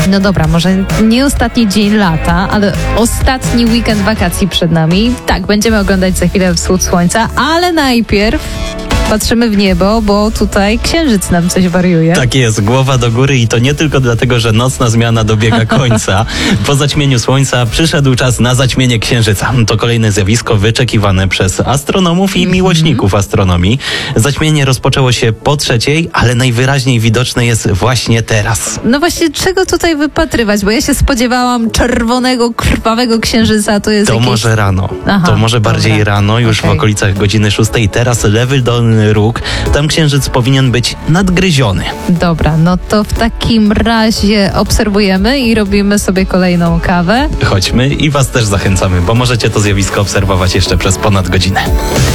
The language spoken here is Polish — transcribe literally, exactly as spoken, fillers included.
No dobra, może nie ostatni dzień lata, ale ostatni weekend wakacji przed nami. Tak, będziemy oglądać za chwilę wschód słońca, ale najpierw patrzymy w niebo, bo tutaj księżyc nam coś wariuje. Tak jest, głowa do góry i to nie tylko dlatego, że nocna zmiana dobiega końca. Po zaćmieniu słońca przyszedł czas na zaćmienie księżyca. To kolejne zjawisko wyczekiwane przez astronomów i miłośników astronomii. Zaćmienie rozpoczęło się po trzeciej, ale najwyraźniej widoczne jest właśnie teraz. No właśnie, czego tutaj wypatrywać? Bo ja się spodziewałam czerwonego, krwawego księżyca. To jest To jakieś... może rano. Aha, to może bardziej dobra. rano, już Okej. w okolicach godziny szóstej. Teraz lewy dolny róg. Tam księżyc powinien być nadgryziony. Dobra, no to w takim razie obserwujemy i robimy sobie kolejną kawę. Chodźmy i was też zachęcamy, bo możecie to zjawisko obserwować jeszcze przez ponad godzinę.